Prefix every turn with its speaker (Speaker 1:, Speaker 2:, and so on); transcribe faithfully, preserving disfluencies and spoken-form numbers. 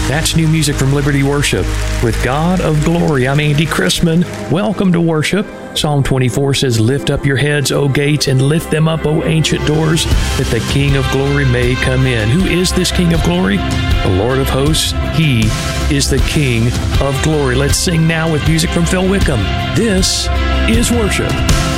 Speaker 1: That's new music from Liberty Worship with God of Glory. I'm Andy Christman. Welcome to worship. Psalm twenty-four says, "Lift up your heads, O gates, and lift them up, O ancient doors, that the King of Glory may come in." Who is this King of Glory? The Lord of hosts. He is the King of Glory. Let's sing now with music from Phil Wickham. This is worship.